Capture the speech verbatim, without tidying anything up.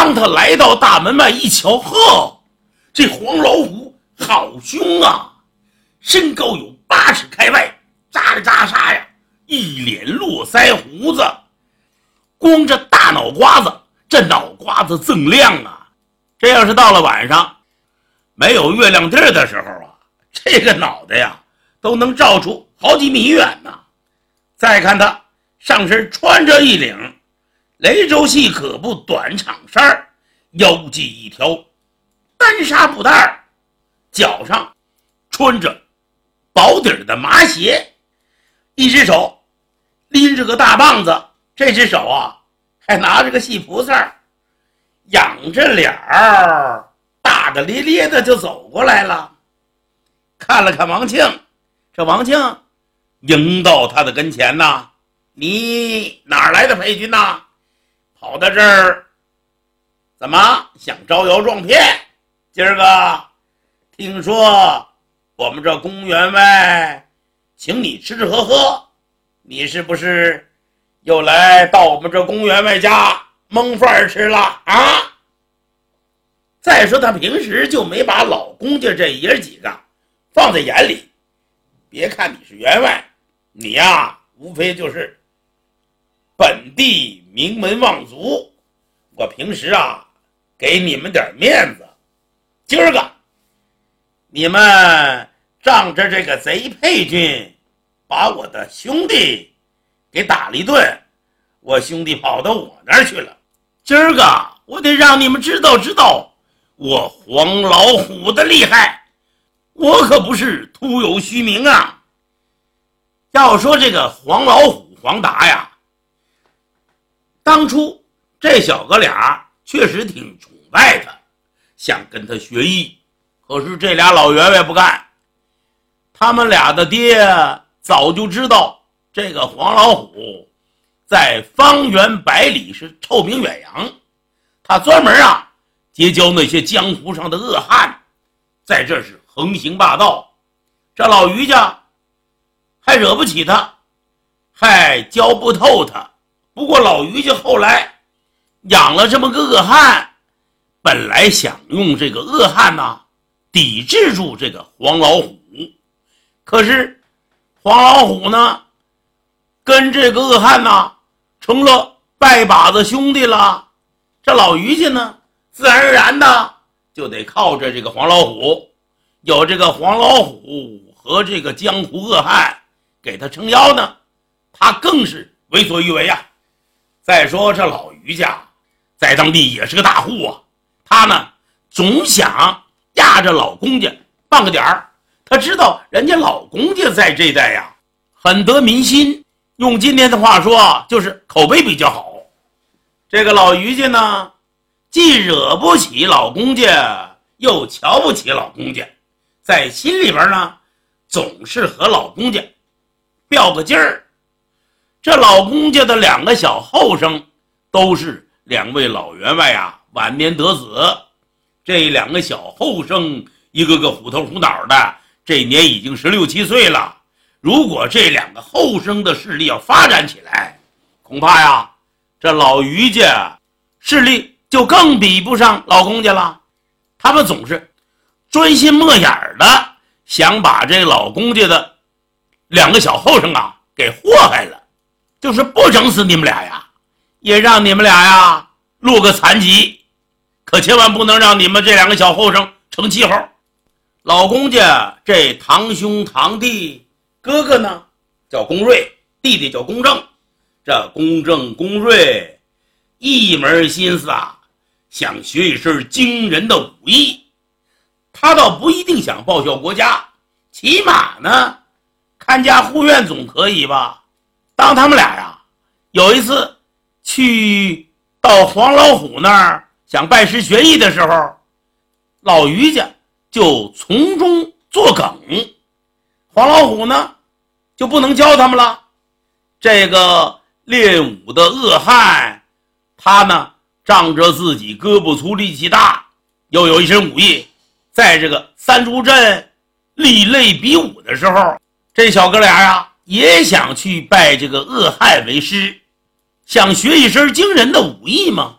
当他来到大门外一瞧，呵，这黄老虎好凶啊，身高有八尺开外，扎里扎沙呀，一脸络腮胡子，光着大脑瓜子，这脑瓜子锃亮啊！这要是到了晚上没有月亮地儿的时候啊，这个脑袋呀都能照出好几米远呢。再看他上身穿着一领雷州系可布短长衫，腰系一条单纱布带，脚上穿着薄底的麻鞋，一只手拎着个大棒子，这只手啊还拿着个细菩萨，仰着脸儿大大咧咧的就走过来了。看了看王庆，这王庆迎到他的跟前呐，你哪儿来的配军呐？跑到这儿怎么想招摇撞骗？今儿个听说我们这公园外请你吃吃喝喝，你是不是又来到我们这公园外家蒙饭吃了啊？再说他平时就没把老公家这爷几个放在眼里，别看你是员外，你呀无非就是本地名门望族，我平时啊给你们点面子，今儿个你们仗着这个贼配军把我的兄弟给打了一顿，我兄弟跑到我那儿去了，今儿个我得让你们知道知道我黄老虎的厉害，我可不是徒有虚名啊。要说这个黄老虎黄达呀，当初这小哥俩确实挺崇拜他，想跟他学艺，可是这俩老员外不干。他们俩的爹早就知道这个黄老虎在方圆百里是臭名远扬，他专门啊结交那些江湖上的恶汉，在这是横行霸道。这老于家还惹不起他，还教不透他。不过老于家后来养了这么个恶汉，本来想用这个恶汉呢抵制住这个黄老虎，可是黄老虎呢跟这个恶汉呢成了拜把子兄弟了。这老于家呢自然而然的就得靠着这个黄老虎，有这个黄老虎和这个江湖恶汉给他撑腰呢，他更是为所欲为啊。再说这老于家在当地也是个大户啊，他呢总想压着老公家半个点儿，他知道人家老公家在这一带呀很得民心，用今天的话说就是口碑比较好。这个老于家呢既惹不起老公家，又瞧不起老公家，在心里边呢总是和老公家吊个劲儿。这老公家的两个小后生都是两位老员外啊晚年得子，这两个小后生一个个虎头虎脑的，这年已经十六七岁了。如果这两个后生的势力要发展起来，恐怕呀这老于家势力就更比不上老公家了。他们总是专心摸眼的想把这老公家的两个小后生啊给祸害了，就是不整死你们俩呀，也让你们俩呀落个残疾，可千万不能让你们这两个小后生成气候。老公家这堂兄堂弟，哥哥呢叫龚瑞，弟弟叫龚正。这龚正龚瑞一门心思啊想学一身惊人的武艺，他倒不一定想报效国家，起码呢看家护院总可以吧。当他们俩呀有一次去到黄老虎那儿想拜师学艺的时候，老于家就从中作梗，黄老虎呢就不能教他们了。这个练武的恶汉他呢仗着自己胳膊粗力气大，又有一身武艺，在这个三竹镇立类比武的时候，这小哥俩呀也想去拜这个恶汉为师，想学一身惊人的武艺嘛。